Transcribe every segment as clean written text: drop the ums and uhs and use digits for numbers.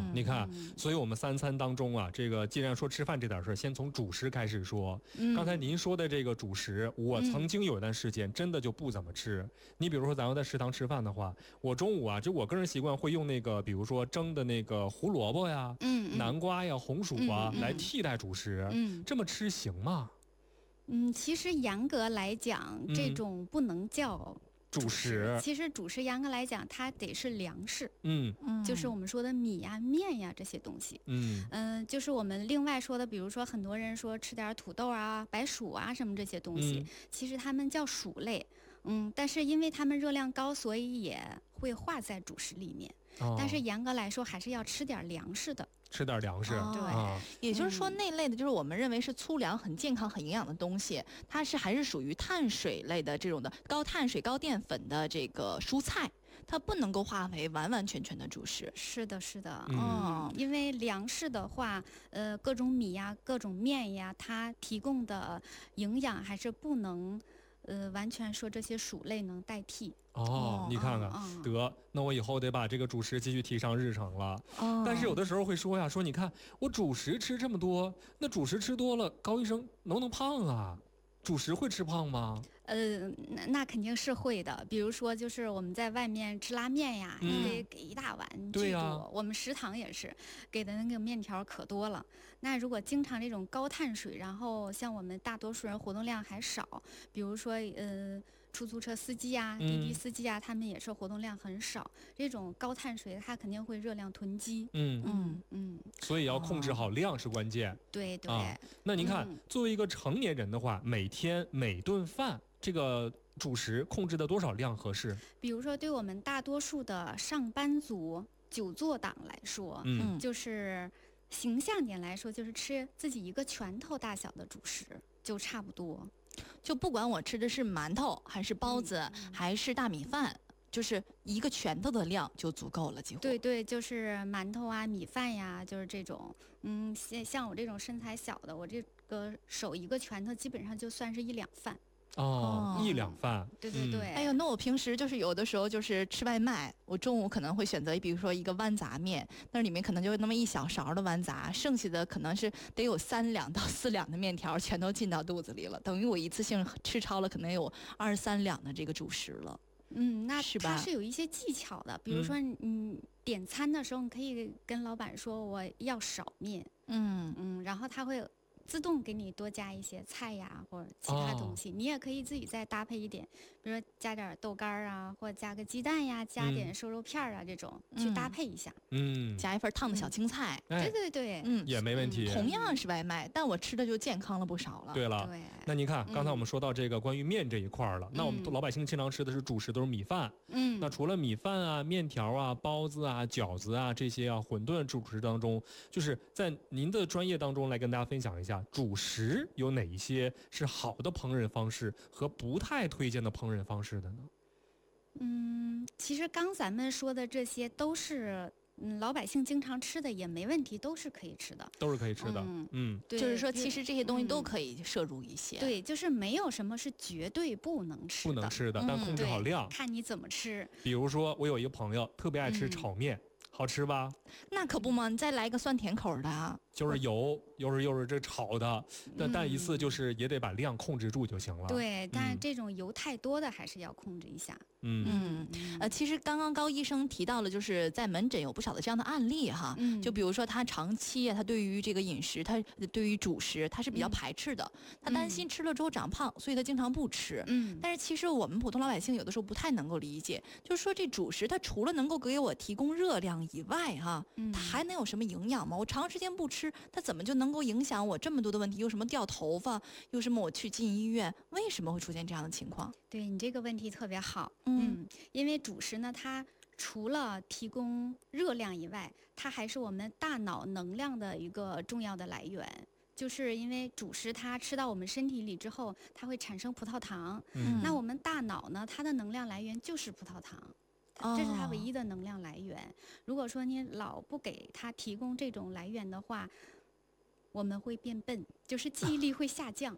你看，所以我们3餐当中啊，这个既然说吃饭这点事儿，先从主食开始说。刚才您说的这个主食，我曾经有一段时间真的就不怎么吃。你比如说咱们在食堂吃饭的话，我中午啊，就我个人习惯会用那个，比如说蒸的那个胡萝卜呀、南瓜呀、红薯啊来替代主食。这么吃行吗？ 其实严格来讲，这种不能叫主食。 其实主食严格来讲，它得是粮食。就是我们说的米呀、面呀这些东西。就是我们另外说的，比如说很多人说吃点土豆啊、白薯啊什么这些东西，其实它们叫薯类。但是因为它们热量高，所以也会划在主食里面。但是严格来说，还是要吃点粮食的。 吃点粮食， 对， 也就是说那类的，就是我们认为是粗粮、很健康、很营养的东西，它还是属于碳水类的这种的高碳水、高淀粉的这个蔬菜，它不能够划为完完全全的主食。 是的，是的，因为粮食的话，各种米呀、各种面呀，它提供的营养还是不能。完全说这些薯类能代替你看看，得，那我以后得把这个主食继续提上日程了。但是有的时候会说呀，说你看我主食吃这么多，那主食吃多了，高医生能不能胖啊？主食会吃胖吗？ 那肯定是会的。比如说，就是我们在外面吃拉面呀，你得给一大碗巨多。我们食堂也是给的那个面条可多了。那如果经常这种高碳水，然后像我们大多数人活动量还少，比如说出租车司机啊、滴滴司机啊，他们也是活动量很少。这种高碳水，它肯定会热量囤积。 所以要控制好量是关键。 对。 那您看，作为一个成年人的话，每天每顿饭这个主食控制的多少量合适？ 比如说，对我们大多数的上班族、久坐党来说，就是形象点来说，就是吃自己一个拳头大小的主食就差不多。 就不管我吃的是馒头还是包子还是大米饭，就是一个拳头的量就足够了，几乎。 对，就是馒头啊、米饭呀，就是这种。像我这种身材小的，我这个手一个拳头基本上就算是1两饭。 1两饭。 对。 哎呦，那我平时就是有的时候就是吃外卖，我中午可能会选择，比如说一个豌杂面，那里面可能就那么1小勺的豌杂，剩下的可能是得有3两到4两的面条，全都进到肚子里了，等于我一次性吃超了可能有23两的这个主食了。 那它是有一些技巧的，比如说你点餐的时候，你可以跟老板说我要少面，然后他会自动给你多加一些菜呀或者其他东西，你也可以自己再搭配一点，比如说加点豆干啊，或者加个鸡蛋呀，加点瘦肉片啊，这种去搭配一下。 加一份烫的小青菜。 对， 也没问题。 同样是外卖，但我吃的就健康了不少了。 对了，那您看，刚才我们说到这个关于面这一块了，那我们老百姓经常吃的是主食都是米饭。那除了米饭啊、面条啊、包子啊、饺子啊这些馄饨主食当中，就是在您的专业当中来跟大家分享一下。主食有哪一些是好的烹饪方式和不太推荐的烹饪方式的呢？ 其实刚咱们说的这些都是老百姓经常吃的，也没问题，都是可以吃的， 都是可以吃的。 对， 就是说其实这些东西都可以摄入一些。 对，就是没有什么是绝对不能吃的，但控制好量， 看你怎么吃。 比如说我有一个朋友特别爱吃炒面，好吃吧？ 那可不嘛，你再来个酸甜口的啊。 就是油又是这炒的，但一次就是也得把量控制住就行了。 对，但是这种油太多的还是要控制一下。 其实刚刚高医生提到了，就是在门诊有不少的这样的案例哈。就比如说他长期他对于这个饮食，他对于主食他是比较排斥的，他担心吃了之后长胖，所以他经常不吃。但是其实我们普通老百姓有的时候不太能够理解，就是说这主食它除了能够给我提供热量以外哈，它还能有什么营养吗？我长时间不吃，它怎么就能够影响我这么多的问题？有什么掉头发？有什么我去进医院？为什么会出现这样的情况？ 对，你这个问题特别好。因为主食呢，它除了提供热量以外，它还是我们大脑能量的一个重要的来源。就是因为主食它吃到我们身体里之后，它会产生葡萄糖。那我们大脑呢，它的能量来源就是葡萄糖。这是它唯一的能量来源。如果说你老不给它提供这种来源的话，我们会变笨，就是记忆力会下降。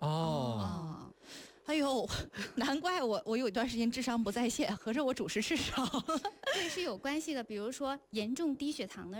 哎呦，难怪我有一段时间智商不在线，合着我主食吃少。 这是有关系的。比如说严重低血糖的